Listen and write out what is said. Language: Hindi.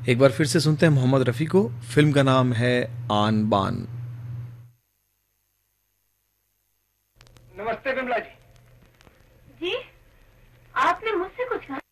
एक बार फिर से सुनते हैं मोहम्मद रफ़ी को। फिल्म का नाम है आन बान। नमस्ते बिमला जी। जी, आपने मुझसे कुछ कहा?